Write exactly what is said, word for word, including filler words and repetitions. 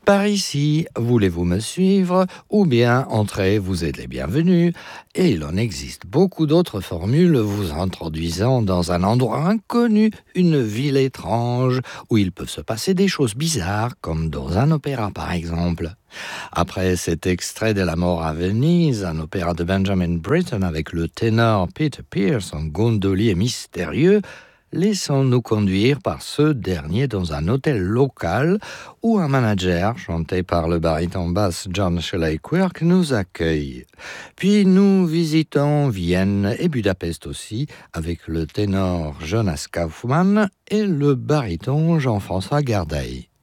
Par ici, voulez-vous me suivre? Ou bien entrez, vous êtes les bienvenus. Et il en existe beaucoup d'autres formules vous introduisant dans un endroit inconnu, une ville étrange, où il peut se passer des choses bizarres, comme dans un opéra par exemple. Après cet extrait de La mort à Venise, un opéra de Benjamin Britten avec le ténor Peter Pearce en gondolier mystérieux, laissons-nous conduire par ce dernier dans un hôtel local où un manager, chanté par le baryton basse John Shelley Quirk, nous accueille. Puis nous visitons Vienne et Budapest aussi avec le ténor Jonas Kaufmann et le baryton Jean-François Gardeil.